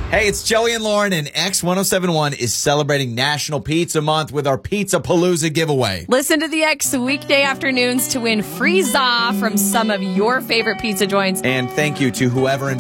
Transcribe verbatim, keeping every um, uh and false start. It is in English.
Hey, it's Joey and Lauren, and X one oh seven one is celebrating National Pizza Month with our Pizza Palooza giveaway. Listen to the X weekday afternoons to win free za from some of your favorite pizza joints. And thank you to whoever